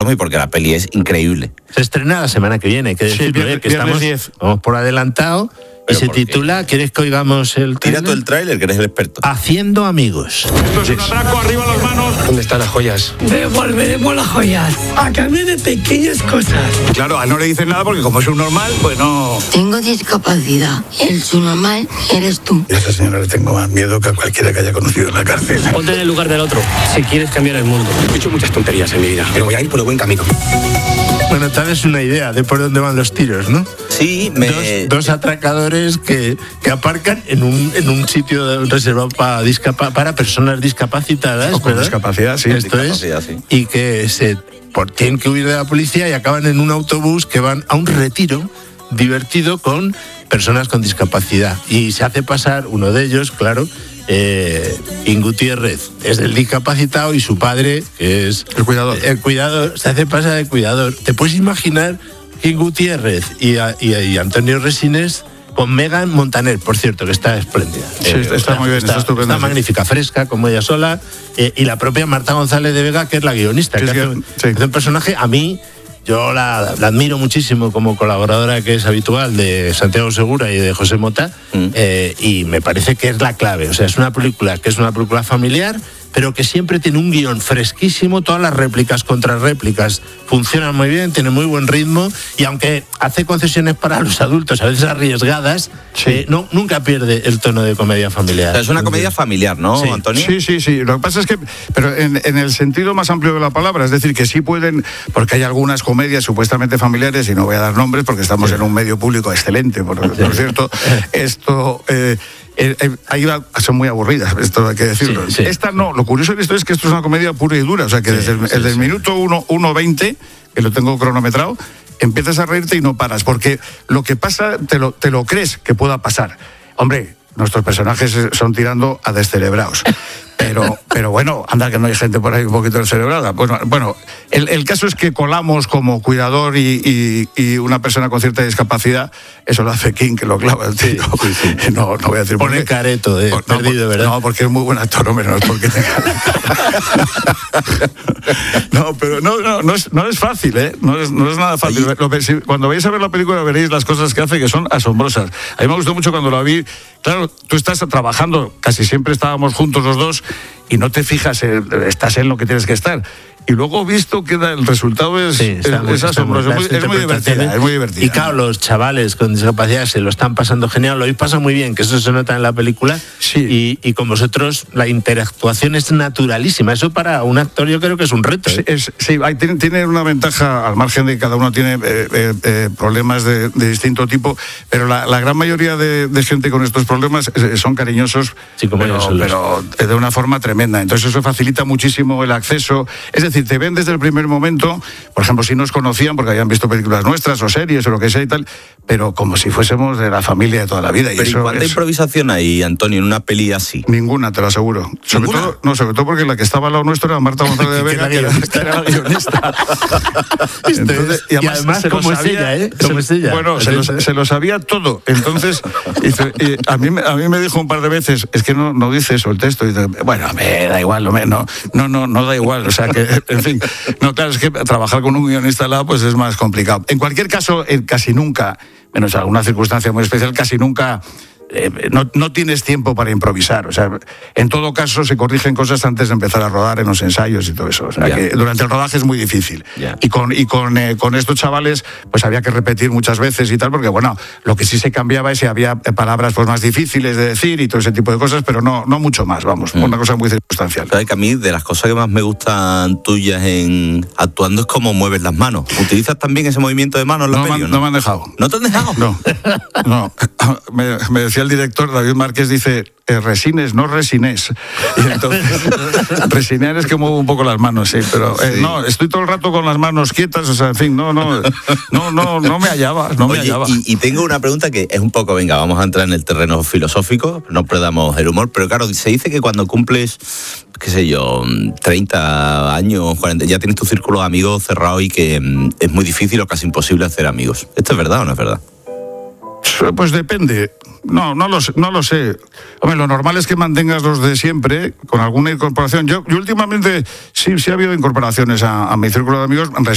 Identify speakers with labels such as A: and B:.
A: y porque la peli es increíble.
B: Se estrena la semana que viene, hay que decirlo, que estamos
C: 10.
B: Vamos por adelantado. Y se titula, ¿quieres que oigamos el tráiler?
A: Tira tú el tráiler, que eres el experto.
B: Haciendo amigos.
C: Esto es un atraco, arriba las manos.
D: ¿Dónde están las joyas?
E: Devolveremos las joyas a cambio de pequeñas cosas.
C: Claro, a él no le dicen nada porque como es un normal, pues no...
F: Tengo discapacidad. El subnormal eres tú.
G: A esta señora le tengo más miedo que a cualquiera que haya conocido en la cárcel.
D: Ponte en el lugar del otro, si quieres cambiar el mundo. He hecho muchas tonterías en mi vida, pero voy a ir por el buen camino.
B: Bueno, tal vez una idea de por dónde van los tiros, ¿no?
A: Sí,
B: Dos atracadores que aparcan en un sitio reservado para personas discapacitadas,
C: O con
B: ¿verdad?
C: discapacidad, sí.
B: Esto
A: discapacidad,
B: es,
A: sí.
B: y que tienen que huir de la policía y acaban en un autobús que van a un retiro divertido con personas con discapacidad. Y se hace pasar uno de ellos, claro, King Gutiérrez, es el discapacitado y su padre, que es
C: El cuidador.
B: el cuidador, se hace pasar de cuidador. ¿Te puedes imaginar King Gutiérrez y Antonio Resines con Megan Montaner, por cierto, que está espléndida?
C: Sí, está muy bien, está estupenda.
B: Está magnífica, fresca, como ella sola, y la propia Marta González de Vega, que es la guionista,
C: Sí,
B: que hace un personaje, a mí, yo la admiro muchísimo como colaboradora que es habitual de Santiago Segura y de José Mota, y me parece que es la clave. O sea, es una película que es una película familiar, pero que siempre tiene un guión fresquísimo, todas las réplicas, contrarréplicas funcionan muy bien, tiene muy buen ritmo, y aunque hace concesiones para los adultos, a veces arriesgadas, nunca pierde el tono de comedia familiar.
A: O sea, es una comedia familiar, ¿no,
B: Sí.
A: Antonio?
C: Sí. Lo que pasa es que, pero en el sentido más amplio de la palabra, es decir, que sí pueden, porque hay algunas comedias supuestamente familiares, y no voy a dar nombres porque estamos en un medio público excelente, por cierto, esto... ahí son muy aburridas, esto hay que decirlo.
B: Sí.
C: Esta no, lo curioso de esto es que esto es una comedia pura y dura, o sea que desde el minuto 1:20, que lo tengo cronometrado, empiezas a reírte y no paras, porque lo que pasa te lo crees que pueda pasar. Hombre, nuestros personajes son tirando a descerebrados. Pero bueno, anda que no hay gente por ahí un poquito descerebrada. Bueno, el caso es que colamos como cuidador y una persona con cierta discapacidad, eso lo hace King, que lo clava el tío.
B: Sí.
C: No voy a decir por
B: Pone
C: qué.
B: careto de perdido, ¿verdad?
C: No, porque es muy buen actor, hombre, no es porque tenga la cara. No, pero no es fácil, ¿eh? No es nada fácil. Cuando vayáis a ver la película veréis las cosas que hace, que son asombrosas. A mí me gustó mucho cuando la vi. Claro, tú estás trabajando, casi siempre estábamos juntos los dos, y no te fijas, estás en lo que tienes que estar. Y luego visto que el resultado es asombroso, es muy divertida.
B: Y claro, los chavales con discapacidad se lo están pasando genial, lo pasa muy bien, que eso se nota en la película.
C: Sí.
B: Y con vosotros la interactuación es naturalísima. Eso para un actor yo creo que es un reto.
C: Sí, tiene una ventaja, al margen de que cada uno tiene problemas de distinto tipo, pero la gran mayoría de gente con estos problemas son cariñosos,
B: Sí, como
C: pero de una forma tremenda. Entonces eso facilita muchísimo el acceso. Es decir, te ven desde el primer momento, por ejemplo, si nos conocían porque habían visto películas nuestras o series o lo que sea y tal, pero como si fuésemos de la familia de toda la vida.
A: Pero ¿y cuánta improvisación hay, Antonio, en una peli así?
C: Ninguna, te lo aseguro. Sobre todo porque la que estaba al lado nuestro era Marta González de Vega, que era la guionista. Entonces, y
B: además como es ella, ¿eh? Como es ella.
C: Bueno, se lo sabía todo. Entonces, a mí me dijo un par de veces, es que no dice eso el texto. Y dice, bueno, me da igual, no da igual. O sea que, en fin, no, claro, es que trabajar con un guionista al lado pues es más complicado. En cualquier caso, casi nunca, menos alguna circunstancia muy especial, casi nunca no tienes tiempo para improvisar. O sea, en todo caso se corrigen cosas antes de empezar a rodar en los ensayos y todo eso. O sea, que durante el rodaje es muy difícil. Y con estos chavales pues había que repetir muchas veces y tal, porque bueno, lo que sí se cambiaba es si había palabras pues más difíciles de decir y todo ese tipo de cosas, pero no mucho más, vamos, una cosa muy circunstancial.
A: Sabes que a mí de las cosas que más me gustan tuyas en actuando es cómo mueves las manos. ¿Utilizas también ese movimiento de manos en la peli o no?
C: No me han dejado.
A: ¿No te han dejado?
C: No. Me decía el director David Márquez, dice, resines, no resines. Y entonces, resinear es que muevo un poco las manos, sí, pero no, estoy todo el rato con las manos quietas, o sea, en fin, no me hallaba, me hallaba.
A: Y tengo una pregunta que es un poco, venga, vamos a entrar en el terreno filosófico, no perdamos el humor, pero claro, se dice que cuando cumples, qué sé yo, 30 años, 40, ya tienes tu círculo de amigos cerrado y que es muy difícil o casi imposible hacer amigos. ¿Esto es verdad o no es verdad?
C: Pues depende. No lo sé. Hombre, lo normal es que mantengas los de siempre, con alguna incorporación. Yo últimamente sí ha habido incorporaciones a mi círculo de amigos.